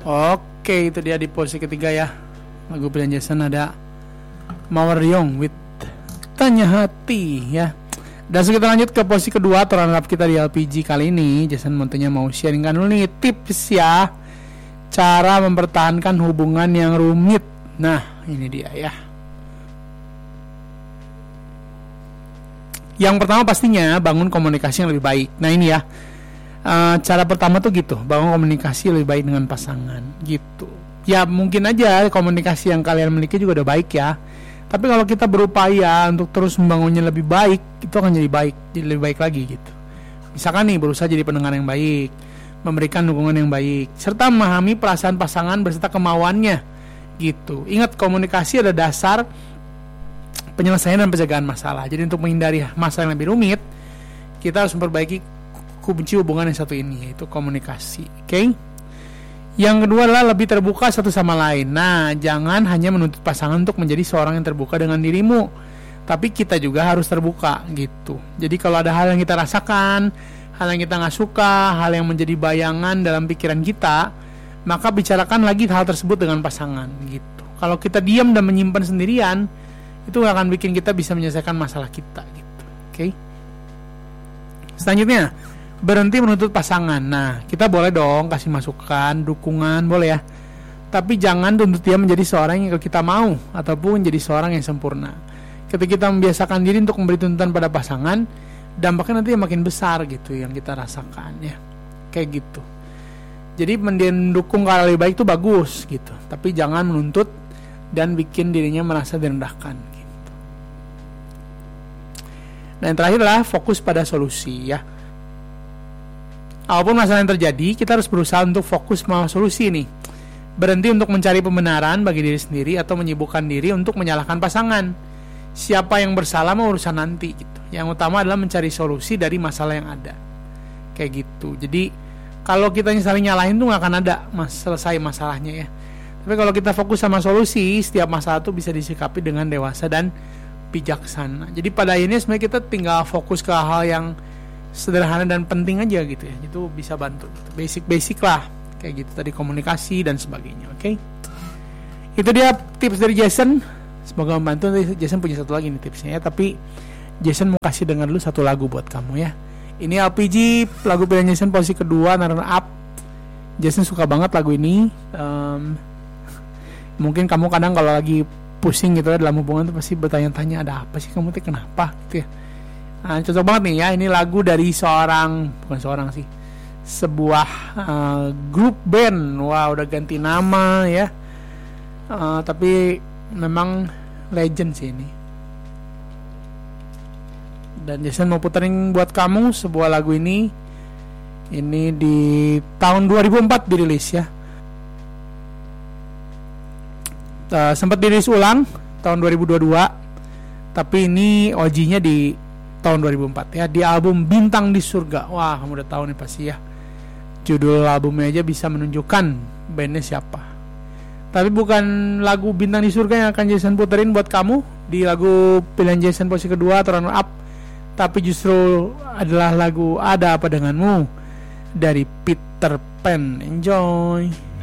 Oke, itu dia di posisi ketiga ya. Lagu pilihan Jason ada Mawar Young with Tanya Hati ya. Dan kita lanjut ke posisi kedua runner up kita di LPG kali ini. Jason Montenya mau sharingkan dulu nih tips ya, cara mempertahankan hubungan yang rumit. Nah, ini dia ya. Yang pertama pastinya bangun komunikasi yang lebih baik. Nah ini ya, cara pertama tuh gitu, bangun komunikasi lebih baik dengan pasangan gitu. Ya mungkin aja komunikasi yang kalian miliki juga udah baik ya, tapi kalau kita berupaya untuk terus membangunnya lebih baik, itu akan jadi lebih baik lagi gitu. Misalkan nih, berusaha jadi pendengar yang baik, memberikan dukungan yang baik, serta memahami perasaan pasangan beserta kemauannya gitu. Ingat, komunikasi ada dasar penyelesaian dan pencegahan masalah. Jadi untuk menghindari masalah yang lebih rumit, kita harus memperbaiki kunci hubungan yang satu ini, yaitu komunikasi. Oke? Yang kedua adalah lebih terbuka satu sama lain. Nah, jangan hanya menuntut pasangan untuk menjadi seorang yang terbuka dengan dirimu, tapi kita juga harus terbuka gitu. Jadi kalau ada hal yang kita rasakan, hal yang kita gak suka, hal yang menjadi bayangan dalam pikiran kita, maka bicarakan lagi hal tersebut dengan pasangan gitu. Kalau kita diam dan menyimpan sendirian, itu akan bikin kita bisa menyelesaikan masalah kita gitu. Oke? Selanjutnya, berhenti menuntut pasangan. Nah, kita boleh dong kasih masukan, dukungan, boleh ya. Tapi jangan tuntut dia menjadi seorang yang kita mau, ataupun jadi seorang yang sempurna. Ketika kita membiasakan diri untuk memberi tuntutan pada pasangan, dampaknya nanti makin besar gitu yang kita rasakan ya. Kayak gitu. Jadi mendukung ke arah lebih baik itu bagus gitu, tapi jangan menuntut dan bikin dirinya merasa direndahkan. Dan yang terakhir adalah fokus pada solusi ya. Apapun masalah yang terjadi, kita harus berusaha untuk fokus pada solusi nih. Berhenti untuk mencari pembenaran bagi diri sendiri atau menyibukkan diri untuk menyalahkan pasangan. Siapa yang bersalah mau urusan nanti gitu. Yang utama adalah mencari solusi dari masalah yang ada. Kayak gitu. Jadi kalau kita saling nyalahin tuh gak akan ada selesai masalahnya ya. Tapi kalau kita fokus sama solusi, setiap masalah tuh bisa disikapi dengan dewasa dan bijaksana. Jadi pada akhirnya sebenarnya kita tinggal fokus ke hal yang sederhana dan penting aja gitu ya. Itu bisa bantu gitu. Basic lah kayak gitu tadi, komunikasi dan sebagainya. Oke? Itu dia tips dari Jason. Semoga membantu. Jason punya satu lagi nih tipsnya ya, tapi Jason mau kasih dengar dulu satu lagu buat kamu ya. Ini LPG, lagu pilihan Jason posisi kedua, runner up. Jason suka banget lagu ini. Mungkin kamu kadang kalau lagi pusing gitu ya dalam hubungan tuh pasti bertanya-tanya, ada apa sih kamu tuh, kenapa gitu ya. Nah, cocok banget nih ya, ini lagu dari sebuah grup band. Wah, udah ganti nama ya, tapi memang legend sih ini. Dan Jason mau puterin buat kamu sebuah lagu ini di tahun 2004 dirilis ya. Sempat dirilis ulang tahun 2022, tapi ini OG-nya di tahun 2004 ya, di album Bintang di Surga. Wah, kamu udah tahu nih pasti ya, judul albumnya aja bisa menunjukkan bandnya siapa. Tapi bukan lagu Bintang di Surga yang akan Jason puterin buat kamu di lagu pilihan Jason posisi kedua atau runner up, tapi justru adalah lagu Ada Apa Denganmu dari Peter Pan. Enjoy.